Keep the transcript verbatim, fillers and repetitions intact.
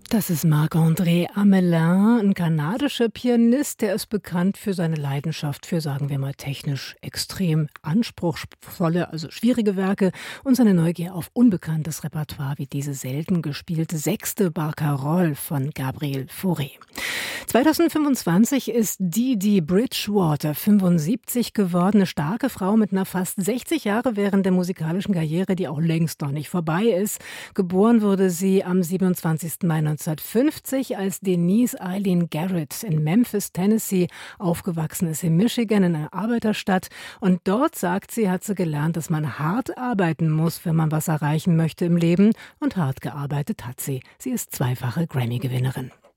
Das ist Marc-André Amelin, ein kanadischer Pianist, der ist bekannt für seine Leidenschaft für, sagen wir mal, technisch extrem anspruchsvolle, also schwierige Werke und seine Neugier auf unbekanntes Repertoire wie diese selten gespielte sechste Barcarolle von Gabriel Fauré. zweitausendfünfundzwanzig ist Dee Bridgewater fünfundsiebzig geworden, eine starke Frau mit einer fast sechzig Jahre während der musikalischen Karriere, die auch längst noch nicht vorbei ist. Geboren wurde sie am siebenundzwanzigsten Mai neunzehnhundertfünfzig als Denise Eileen Garrett in Memphis, Tennessee. Aufgewachsen ist in Michigan, in einer Arbeiterstadt. Und dort, sagt sie, hat sie gelernt, dass man hart arbeiten muss, wenn man was erreichen möchte im Leben. Und hart gearbeitet hat sie. Sie ist zweifache Grammy-Gewinnerin.